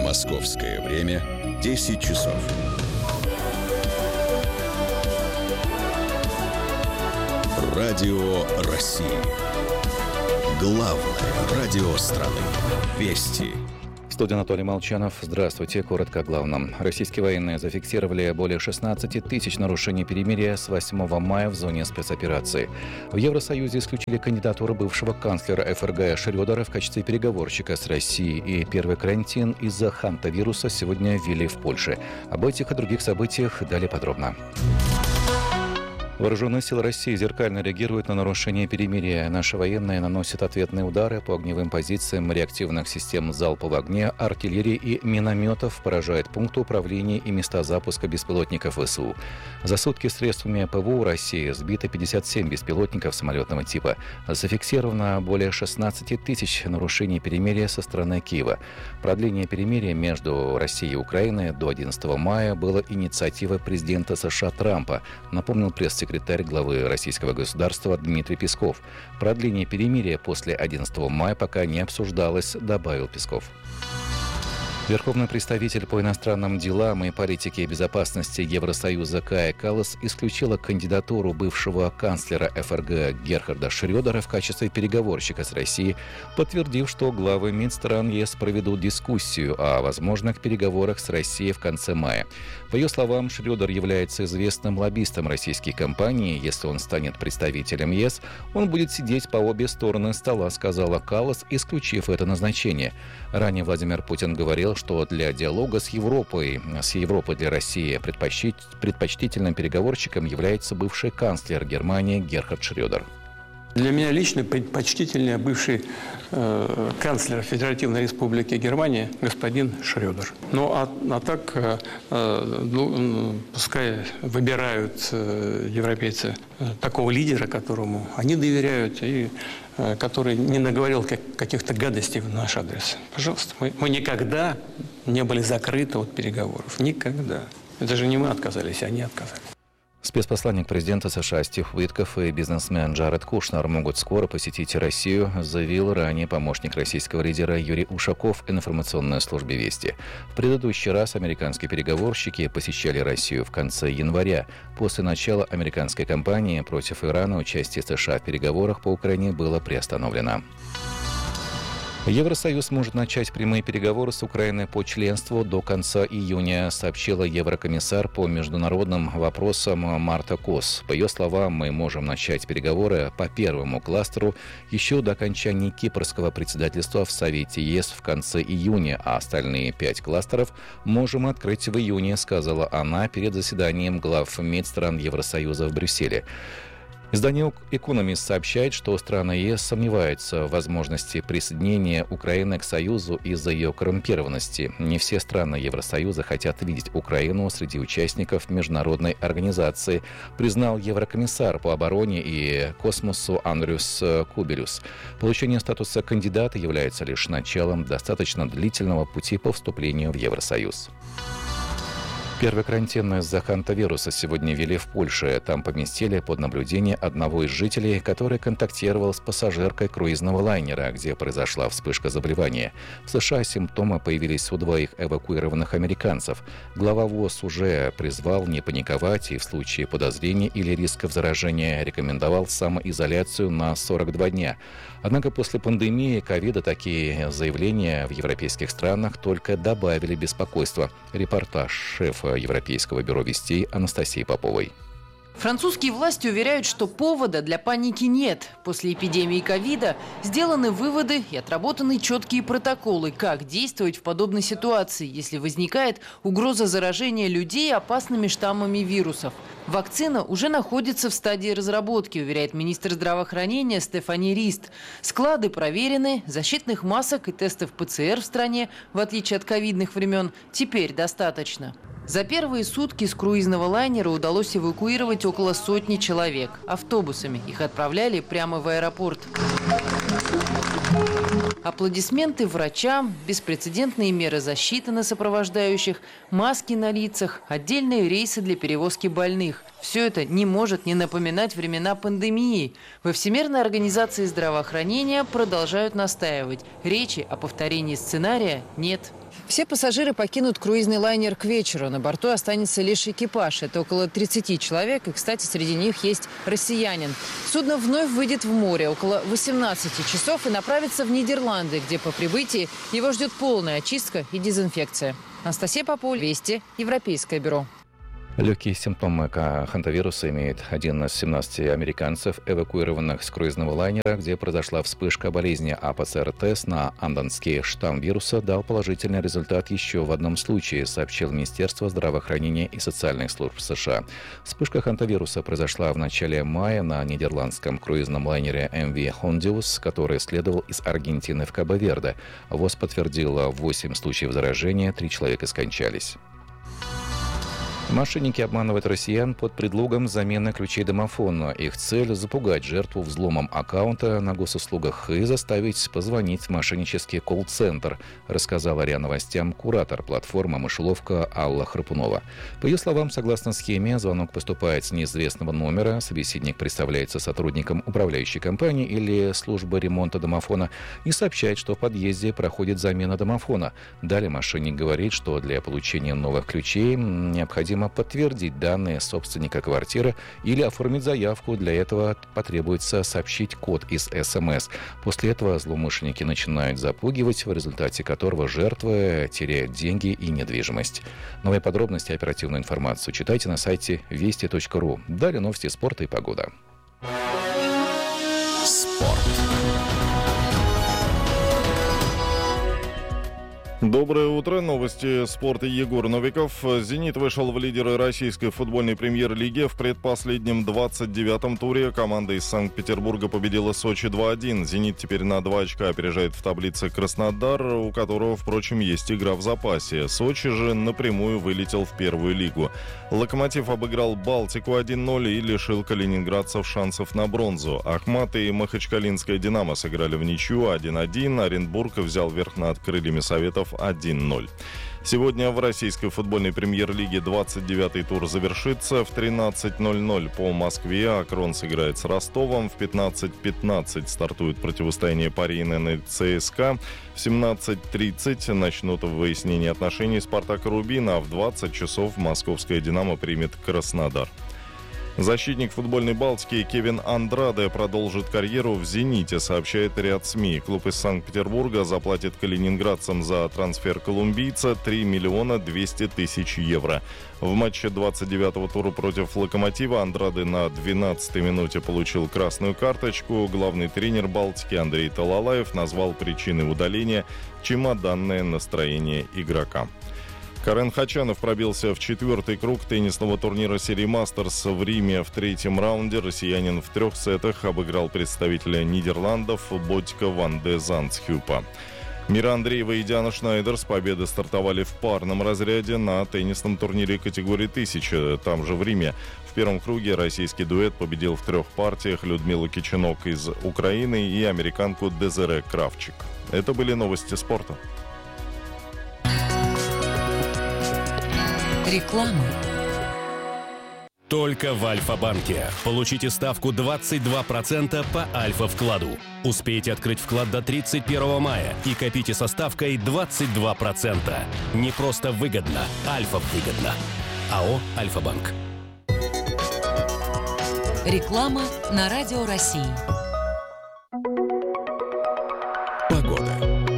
Московское время 10 часов. Радио России. Главное радио страны. Вести. В студии Анатолий Молчанов. Здравствуйте. Коротко о главном. Российские военные зафиксировали более 16 тысяч нарушений перемирия с 8 мая в зоне спецоперации. В Евросоюзе исключили кандидатуру бывшего канцлера ФРГ Шрёдера в качестве переговорщика с Россией. И первый карантин из-за хантавируса сегодня ввели в Польше. Об этих и других событиях далее подробно. Вооруженные силы России зеркально реагируют на нарушение перемирия. Наши военные наносят ответные удары по огневым позициям реактивных систем залпового огня, артиллерии и минометов, поражают пункты управления и места запуска беспилотников ВСУ. За сутки средствами ПВО России сбито 57 беспилотников самолетного типа. Зафиксировано более 16 тысяч нарушений перемирия со стороны Киева. Продление перемирия между Россией и Украиной до 11 мая было инициативой президента США Трампа, напомнил пресс-секретарь главы российского государства Дмитрий Песков. Продление перемирия после 11 мая пока не обсуждалось, добавил Песков. Верховный представитель по иностранным делам и политике безопасности Евросоюза Кая Каллас исключила кандидатуру бывшего канцлера ФРГ Герхарда Шрёдера в качестве переговорщика с Россией, подтвердив, что главы Минстран ЕС проведут дискуссию о возможных переговорах с Россией в конце мая. По ее словам, Шрёдер является известным лоббистом российских компаний. Если он станет представителем ЕС, он будет сидеть по обе стороны стола, сказала Каллас, исключив это назначение. Ранее Владимир Путин говорил, что для диалога с Европой для России предпочтительным переговорщиком является бывший канцлер Германии Герхард Шрёдер. Для меня лично предпочтительнее бывший канцлер Федеративной Республики Германия господин Шрёдер. Ну, а так, пускай выбирают европейцы такого лидера, которому они доверяют, и который не наговорил каких-то гадостей в наш адрес. Пожалуйста, мы никогда не были закрыты от переговоров. Никогда. Это же не мы отказались, они отказались. Спецпосланник президента США Стив Уитков и бизнесмен Джаред Кушнер могут скоро посетить Россию, заявил ранее помощник российского лидера Юрий Ушаков информационной службе «Вести». В предыдущий раз американские переговорщики посещали Россию в конце января. После начала американской кампании против Ирана участие США в переговорах по Украине было приостановлено. Евросоюз может начать прямые переговоры с Украиной по членству до конца июня, сообщила еврокомиссар по международным вопросам Марта Кос. По ее словам, мы можем начать переговоры по первому кластеру еще до окончания кипрского председательства в Совете ЕС в конце июня, а остальные 5 кластеров можем открыть в июне, сказала она перед заседанием глав МИД стран Евросоюза в Брюсселе. Издание «Экономист» сообщает, что страны ЕС сомневаются в возможности присоединения Украины к Союзу из-за ее коррумпированности. Не все страны Евросоюза хотят видеть Украину среди участников международной организации, признал еврокомиссар по обороне и космосу Андрюс Кубелюс. Получение статуса кандидата является лишь началом достаточно длительного пути по вступлению в Евросоюз. Первый карантин из-за хантавируса сегодня ввели в Польше. Там поместили под наблюдение одного из жителей, который контактировал с пассажиркой круизного лайнера, где произошла вспышка заболевания. В США симптомы появились у 2 эвакуированных американцев. Глава ВОЗ уже призвал не паниковать и в случае подозрения или риска заражения рекомендовал самоизоляцию на 42 дня. Однако после пандемии ковида такие заявления в европейских странах только добавили беспокойства. Репортаж шефа Европейского бюро вестей Анастасии Поповой. Французские власти уверяют, что повода для паники нет. После эпидемии ковида сделаны выводы и отработаны четкие протоколы, как действовать в подобной ситуации, если возникает угроза заражения людей опасными штаммами вирусов. Вакцина уже находится в стадии разработки, уверяет министр здравоохранения Стефани Рист. Склады проверены, защитных масок и тестов ПЦР в стране, в отличие от ковидных времен, теперь достаточно. За первые сутки с круизного лайнера удалось эвакуировать около 100 человек. Автобусами их отправляли прямо в аэропорт. Аплодисменты врачам, беспрецедентные меры защиты на сопровождающих, маски на лицах, отдельные рейсы для перевозки больных. Все это не может не напоминать времена пандемии. Во Всемирной организации здравоохранения продолжают настаивать. Речи о повторении сценария нет. Все пассажиры покинут круизный лайнер к вечеру. На борту останется лишь экипаж. Это около 30 человек. И, кстати, среди них есть россиянин. Судно вновь выйдет в море около 18 часов и направится в Нидерланды, где по прибытии его ждет полная очистка и дезинфекция. Анастасия Популь, Вести, Европейское бюро. Легкие симптомы хантавируса имеет один из 17 американцев, эвакуированных с круизного лайнера, где произошла вспышка болезни, а ПЦР-тест на андонский штамм вируса дал положительный результат еще в одном случае, сообщил Министерство здравоохранения и социальных служб США. Вспышка хантавируса произошла в начале мая на нидерландском круизном лайнере MV Hondius, который следовал из Аргентины в Кабо-Верде. ВОЗ подтвердила 8 случаев заражения, 3 человека скончались. Мошенники обманывают россиян под предлогом замены ключей домофона. Их цель – запугать жертву взломом аккаунта на госуслугах и заставить позвонить в мошеннический колл-центр, рассказала РИА Новостям куратор платформы «Мышеловка» Алла Храпунова. По ее словам, согласно схеме, звонок поступает с неизвестного номера, собеседник представляется сотрудником управляющей компании или службы ремонта домофона и сообщает, что в подъезде проходит замена домофона. Далее мошенник говорит, что для получения новых ключей необходимо подтвердить данные собственника квартиры или оформить заявку. Для этого потребуется сообщить код из СМС. После этого злоумышленники начинают запугивать, в результате которого жертва теряет деньги и недвижимость. Новые подробности и оперативную информацию читайте на сайте вести.ру. Далее новости спорта и погода. Спорт. Доброе утро. Новости спорта. Егор Новиков. «Зенит» вышел в лидеры российской футбольной премьер-лиги. В предпоследнем 29-м туре команда из Санкт-Петербурга победила Сочи 2-1. «Зенит» теперь на 2 очка опережает в таблице Краснодар, у которого, впрочем, есть игра в запасе. Сочи же напрямую вылетел в первую лигу. «Локомотив» обыграл «Балтику» 1-0 и лишил калининградцев шансов на бронзу. «Ахмат» и Махачкалинская «Динамо» сыграли в ничью 1-1. Оренбург взял верх над крыльями Советов 1-0. Сегодня в российской футбольной премьер-лиге 29-й тур завершится. В 13:00 по Москве «Акрон» сыграет с Ростовом. В 15:15 стартует противостояние «Пари НН» и ЦСКА. В 17:30 начнут выяснение отношений «Спартак» и «Рубин», а в 20 часов московская «Динамо» примет Краснодар. Защитник футбольной Балтики Кевин Андраде продолжит карьеру в «Зените», сообщает ряд СМИ. Клуб из Санкт-Петербурга заплатит калининградцам за трансфер колумбийца 3 200 000 евро. В матче 29-го тура против «Локомотива» Андраде на 12-й минуте получил красную карточку. Главный тренер Балтики Андрей Талалаев назвал причиной удаления чемоданное настроение игрока. Карен Хачанов пробился в 4-й круг теннисного турнира серии «Мастерс» в Риме. В 3-м раунде россиянин в 3 сетах обыграл представителя Нидерландов Ботика ван де Зандсхюпа. Мира Андреева и Диана Шнайдер с победы стартовали в парном разряде на теннисном турнире категории 1000, там же в Риме. В первом круге российский дуэт победил в 3 партиях Людмилу Кичинок из Украины и американку Дезире Кравчик. Это были новости спорта. Реклама. Только в Альфа-банке. Получите ставку 22% по Альфа-вкладу. Успейте открыть вклад до 31 мая и копите со ставкой 22%. Не просто выгодно, Альфа-выгодно. АО «Альфа-банк». Реклама на Радио России. Погода.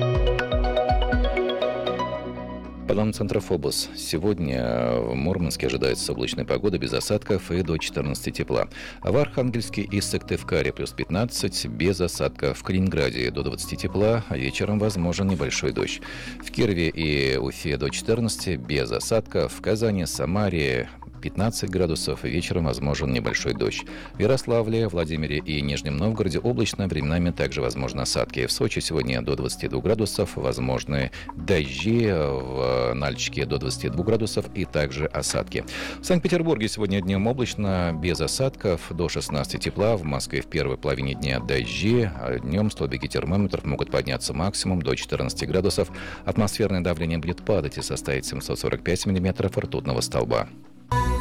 По данным Центра ФОБОС, сегодня в Мурманске ожидается облачная погода без осадков и до 14 тепла. А в Архангельске и Сыктывкаре плюс 15, без осадков. В Калининграде до 20 тепла, а вечером возможен небольшой дождь. В Кирове и Уфе до 14, без осадков. В Казани, Самаре 15 градусов. Вечером возможен небольшой дождь. В Ярославле, Владимире и Нижнем Новгороде облачно, временами также возможны осадки. В Сочи сегодня до 22 градусов, возможны дожди, в Нальчике до 22 градусов и также осадки. В Санкт-Петербурге сегодня днем облачно, без осадков, до 16 тепла. В Москве в первой половине дня дожди, а днем столбики термометров могут подняться максимум до 14 градусов. Атмосферное давление будет падать и составить 745 миллиметров ртутного столба.